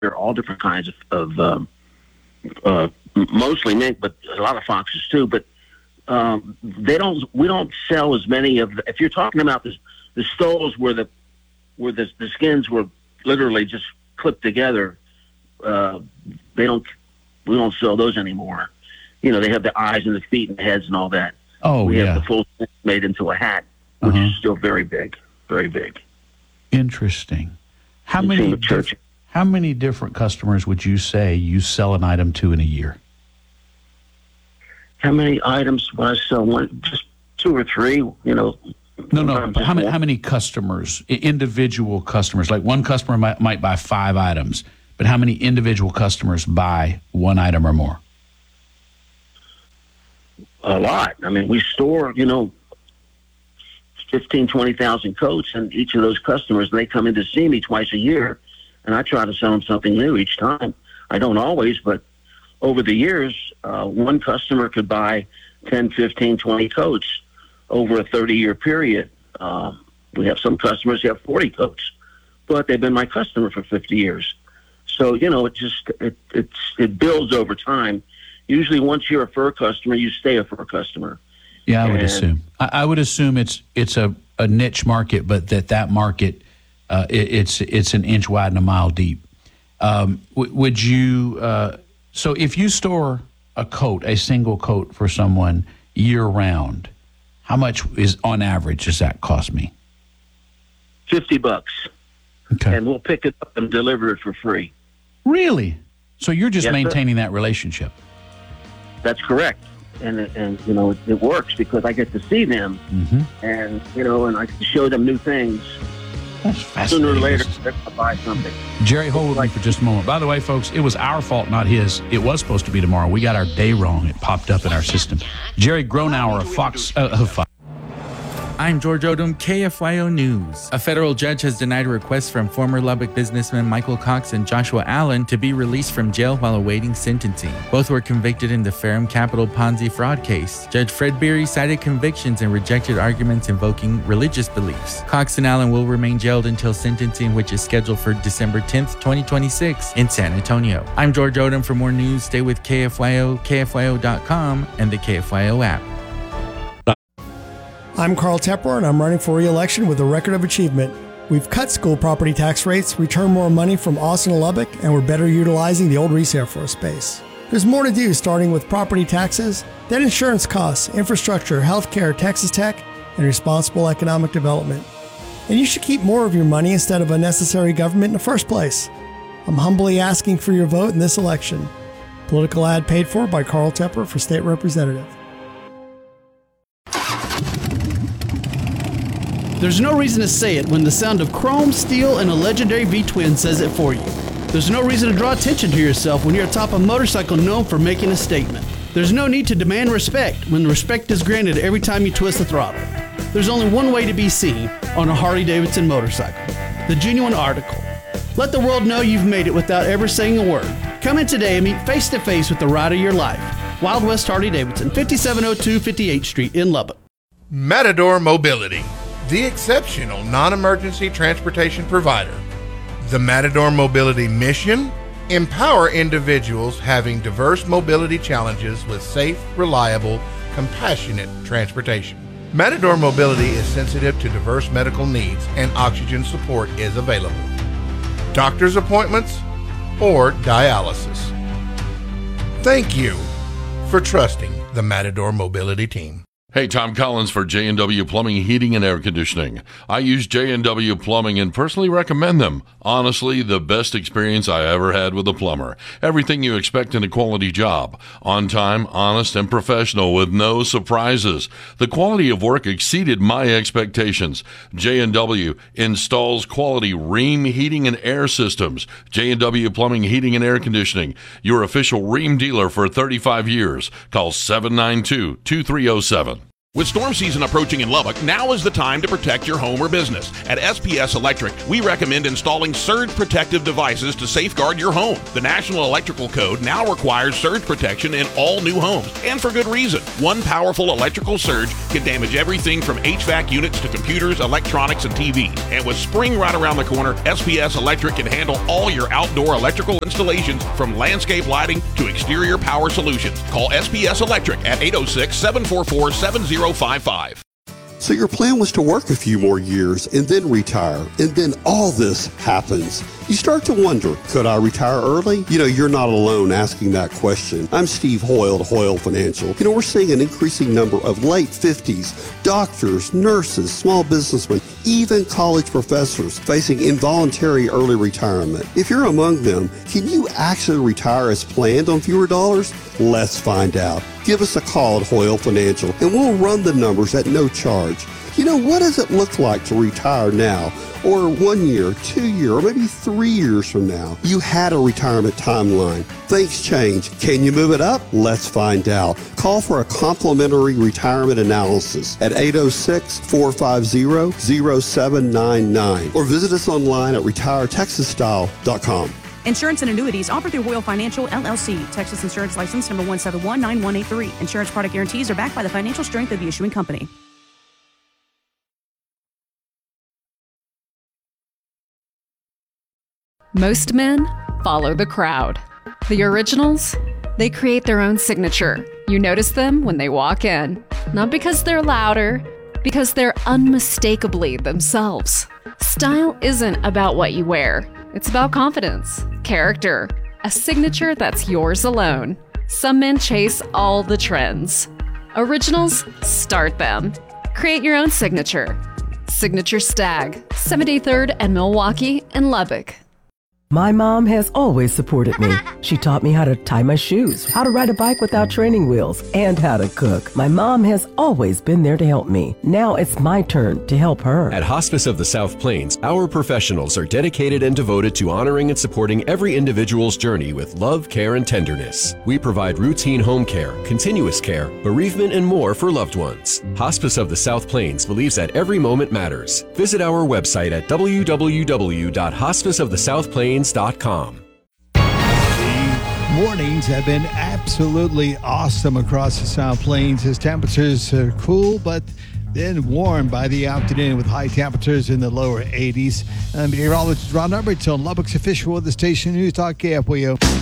There are all different kinds of mostly mink, but a lot of foxes too. But we don't sell as many of. If you're talking about the stoles where the skins were literally just clipped together, we don't sell those anymore. You know, they have the eyes and the feet and the heads and all that. Oh, we have the full skin made into a hat, which is still very big, very big. Interesting. How many different customers would you say you sell an item to in a year? How many items would I sell? Just 2 or 3, you know. No. How many customers, individual customers? Like one customer might buy 5 items, but how many individual customers buy 1 item or more? A lot. I mean, we store, 15, 20,000 coats, and each of those customers, they come in to see me twice a year, and I try to sell them something new each time. I don't always, but over the years, one customer could buy 10, 15, 20 coats over a 30-year period. We have some customers who have 40 coats, but they've been my customer for 50 years. So, it builds over time. Usually once you're a fur customer, you stay a fur customer. Yeah, I would assume. I would assume it's a niche market, but that market, it's an inch wide and a mile deep. Would you, so if you store a single coat for someone year round, how much on average does that cost me? $50. Okay. And we'll pick it up and deliver it for free. Really? So you're just maintaining that relationship? That's correct. And it works because I get to see them, and I can show them new things. That's fascinating. Sooner or later, they're going to buy something. Jerry, hold with me for just a moment. By the way, folks, it was our fault, not his. It was supposed to be tomorrow. We got our day wrong. It popped up in our system. Jerry Gronauer of Fox. I'm George Odom, KFYO News. A federal judge has denied a request from former Lubbock businessmen Michael Cox and Joshua Allen to be released from jail while awaiting sentencing. Both were convicted in the Ferrum Capital Ponzi fraud case. Judge Fred Beery cited convictions and rejected arguments invoking religious beliefs. Cox and Allen will remain jailed until sentencing, which is scheduled for December 10th, 2026 in San Antonio. I'm George Odom. For more news, stay with KFYO, KFYO.com, and the KFYO app. I'm Carl Tepper, and I'm running for re-election with a record of achievement. We've cut school property tax rates, returned more money from Austin and Lubbock, and we're better utilizing the old Reese Air Force Base. There's more to do, starting with property taxes, then insurance costs, infrastructure, healthcare, Texas Tech, and responsible economic development. And you should keep more of your money instead of unnecessary government in the first place. I'm humbly asking for your vote in this election. Political ad paid for by Carl Tepper for State Representative. There's no reason to say it when the sound of chrome, steel, and a legendary V-twin says it for you. There's no reason to draw attention to yourself when you're atop a motorcycle known for making a statement. There's no need to demand respect when respect is granted every time you twist the throttle. There's only one way to be seen on a Harley-Davidson motorcycle, the genuine article. Let the world know you've made it without ever saying a word. Come in today and meet face-to-face with the ride of your life. Wild West Harley-Davidson, 5702 58th Street in Lubbock. Matador Mobility, the exceptional non-emergency transportation provider. The Matador Mobility mission: empower individuals having diverse mobility challenges with safe, reliable, compassionate transportation. Matador Mobility is sensitive to diverse medical needs and oxygen support is available. Doctor's appointments or dialysis. Thank you for trusting the Matador Mobility team. Hey, Tom Collins for J&W Plumbing, Heating, and Air Conditioning. I use J&W Plumbing and personally recommend them. Honestly, the best experience I ever had with a plumber. Everything you expect in a quality job. On time, honest, and professional with no surprises. The quality of work exceeded my expectations. J&W installs quality Rheem heating and air systems. J&W Plumbing, Heating, and Air Conditioning. Your official Rheem dealer for 35 years. Call 792-2307. With storm season approaching in Lubbock, now is the time to protect your home or business. At SPS Electric, we recommend installing surge protective devices to safeguard your home. The National Electrical Code now requires surge protection in all new homes, and for good reason. One powerful electrical surge can damage everything from HVAC units to computers, electronics, and TVs. And with spring right around the corner, SPS Electric can handle all your outdoor electrical installations, from landscape lighting to exterior power solutions. Call SPS Electric at 806-744-7055. So your plan was to work a few more years and then retire, and then all this happens. You start to wonder, could I retire early? You're not alone asking that question. I'm Steve Hoyle at Hoyle Financial. We're seeing an increasing number of late 50s, doctors, nurses, small businessmen, even college professors facing involuntary early retirement. If you're among them, can you actually retire as planned on fewer dollars? Let's find out. Give us a call at Hoyle Financial and we'll run the numbers at no charge. What does it look like to retire now, or 1 year, 2 years, or maybe 3 years from now? You had a retirement timeline. Things change. Can you move it up? Let's find out. Call for a complimentary retirement analysis at 806-450-0799 or visit us online at retiretexasstyle.com. Insurance and annuities offered through Hoyle Financial, LLC. Texas Insurance License number 1719183. Insurance product guarantees are backed by the financial strength of the issuing company. Most men follow the crowd. The originals, they create their own signature. You notice them when they walk in. Not because they're louder, because they're unmistakably themselves. Style isn't about what you wear. It's about confidence, character, a signature that's yours alone. Some men chase all the trends. Originals, start them. Create your own signature. Signature Stag, 73rd and Milwaukee in Lubbock. My mom has always supported me. She taught me how to tie my shoes, how to ride a bike without training wheels, and how to cook. My mom has always been there to help me. Now it's my turn to help her. At Hospice of the South Plains, our professionals are dedicated and devoted to honoring and supporting every individual's journey with love, care, and tenderness. We provide routine home care, continuous care, bereavement, and more for loved ones. Hospice of the South Plains believes that every moment matters. Visit our website at www.hospiceofthesouthplains.com. The mornings have been absolutely awesome across the South Plains as temperatures are cool, but then warmed by the afternoon with high temperatures in the lower 80s. I'm meteorologist Ron Roberts on Lubbock's official weather station News Talk KFYO.